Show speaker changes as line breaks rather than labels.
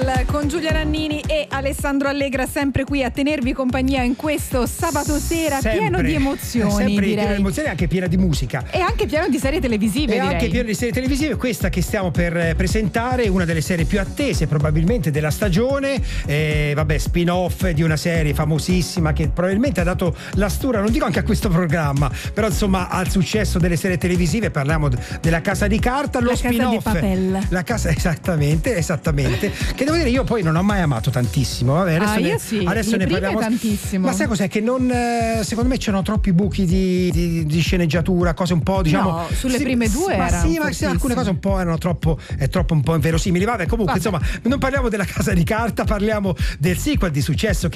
Social con Giulia Nannini e Alessandro Allegra, sempre qui a tenervi compagnia in questo sabato sera pieno di emozioni,
sempre
direi.
pieno di emozioni, anche piena di musica
E anche pieno di serie televisive, direi.
anche pieno di serie televisive. Questa che stiamo per presentare è una delle serie più attese probabilmente della stagione, spin-off di una serie famosissima che probabilmente ha dato la stura, non dico anche a questo programma, però insomma al successo delle serie televisive. Parliamo della Casa di Carta, lo
La Casa
spin-off
di Papel.
La casa, esattamente, che devo dire io poi non ho mai amato tantissimo. Vabbè, adesso ne parliamo
tantissimo.
Ma sai cos'è? Che non, secondo me c'erano troppi buchi di sceneggiatura, cose un po', diciamo.
No, sulle prime due erano
alcune cose un po' erano troppo un po' inverosimili. Vabbè, comunque, insomma, non parliamo della Casa di Carta, parliamo del sequel di successo che